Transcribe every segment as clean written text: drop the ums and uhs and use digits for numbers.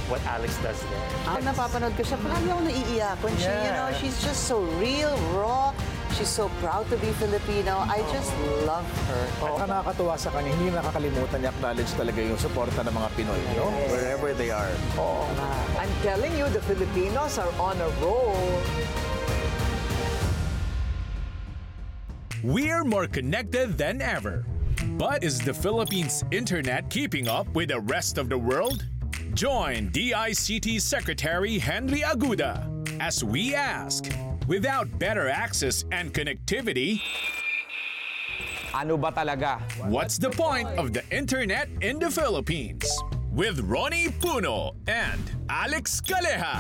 what Alex does there. Napapanood ko siya, palagi ako naiiyakon. She, you know, she's just so real, raw. She's so proud to be Filipino. I just love her. At nakakatuwa sa kanya, hindi nakakalimutan niya acknowledge talaga yung suporta ng mga Pinoy, no? Wherever they are. I'm telling you, the Filipinos are on a roll. We're more connected than ever. But is the Philippines' internet keeping up with the rest of the world? Join DICT Secretary Henry Aguda as we ask, without better access and connectivity, ano ba talaga? what's the point of the internet in the Philippines? With Ronnie Puno and Alex Caleja.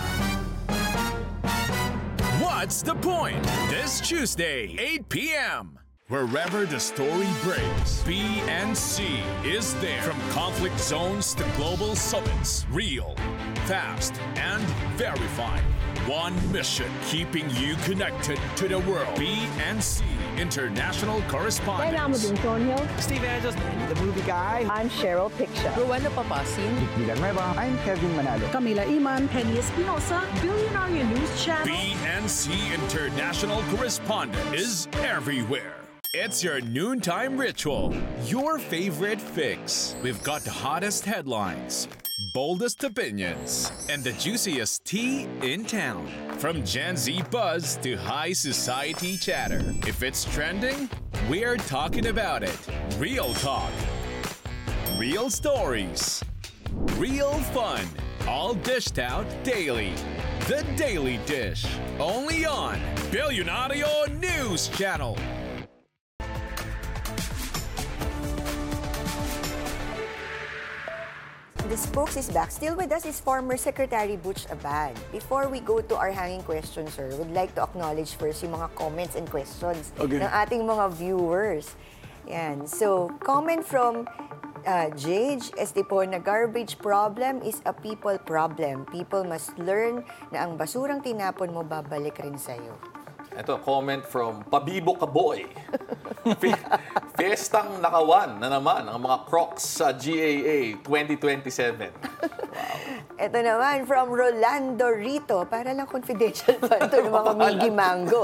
What's the point? This Tuesday, 8 p.m. Wherever the story breaks, PNC is there. From conflict zones to global summits, real, fast, and verified. One mission, keeping you connected to the world. PNC International Kailangan mo Correspondence. din, Tonyo. Steve Angeles, the movie guy. I'm Cheryl Picture. Rowena Papasin. I'm Kevin Manalo. Camila Iman. Penny Espinosa. Billionaire News Channel. PNC International Correspondent is everywhere. It's your noontime ritual, your favorite fix. We've got the hottest headlines, boldest opinions, and the juiciest tea in town. From Gen Z buzz to high society chatter. If it's trending, we're talking about it. Real talk, real stories, real fun. All dished out daily. The Daily Dish. Only on Billionario News Channel. The spokes is back. Still with us is former Secretary Butch Abad. Before we go to our hanging questions, sir, would like to acknowledge first yung mga comments and questions ng ating mga viewers. Yan. So, comment from Jage Estipon na garbage problem is a people problem. People must learn na ang basurang tinapon mo babalik rin sa'yo. Ito, comment from Pabibo Kaboy. Fiestang nakawan na naman ang mga Crocs sa GAA 2027. Ito naman, from Rolando Rito. Para lang confidential pa ito ng mga Miggy Mango.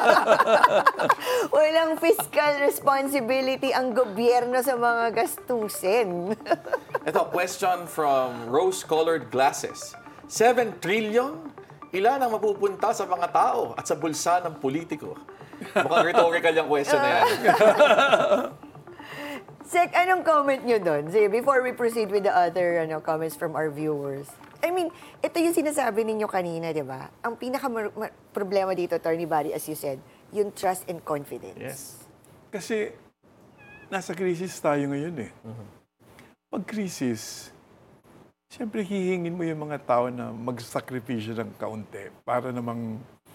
Walang fiscal responsibility ang gobyerno sa mga gastusin. Ito, question from Rose-Colored Glasses. 7 trillion? Ilan ang mapupunta sa mga tao at sa bulsa ng politiko? Mukhang rhetorical yung question na yan. Sek, anong comment nyo doon? Sige, before we proceed with the other comments from our viewers. I mean, ito yung sinasabi ninyo kanina, di ba? Ang pinaka-problema dito, Attorney Barry, as you said, yung trust and confidence. Yes. Kasi nasa krisis tayo ngayon eh. Pag krisis, siyempre hihingin mo yung mga tao na magsakripisyo ng kaunti para namang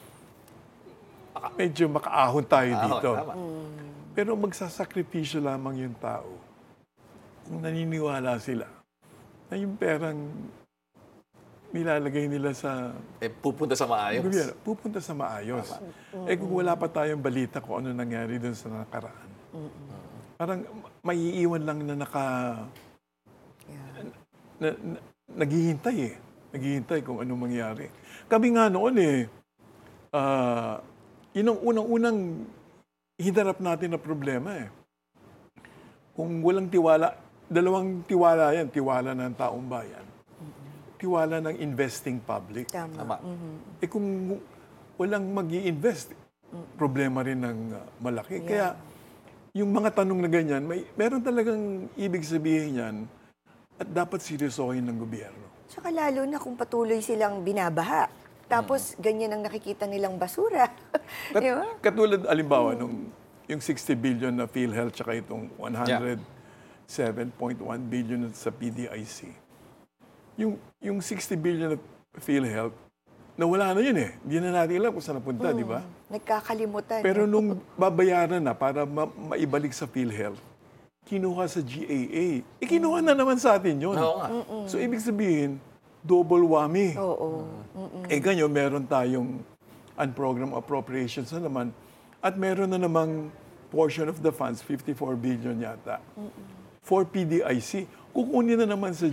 medyo makaahon tayo dito. Pero magsasakripisyo lamang yung tao kung naniniwala sila na yung perang nilalagay nila sa pupunta sa maayos. Pupunta sa maayos. Kung wala pa tayong balita kung ano nangyari doon sa nakaraan. Parang maiiwan lang na naghihintay eh. Naghihintay kung anong mangyari. Kami nga noon yun ang unang-unang hinarap natin na problema eh. Kung walang tiwala, dalawang tiwala yan. Tiwala ng taong bayan. Tiwala ng investing public. Tama. Kung walang mag-i-invest, problema rin ng malaki. Kaya yung mga tanong na ganyan, meron talagang ibig sabihin yan at dapat seryosohin ng gobyerno. Tsaka lalo na kung patuloy silang binabaha. Tapos, ganyan ang nakikita nilang basura. Di ba? Katulad, alimbawa, yung 60 billion na PhilHealth tsaka itong 107.1 billion sa PDIC. Yung 60 billion na PhilHealth, nawala na yun eh. Hindi na natin alam kung saan napunta, di ba? Nagkakalimutan. Pero nung babayaran na para maibalik sa PhilHealth, kinuha sa GAA. Kinuha na naman sa atin yun. So, ibig sabihin, double whammy. Oo. Ganyan, meron tayong unprogrammed appropriations na naman at meron na namang portion of the funds, 54 billion yata, for PDIC. Kukunin na naman sa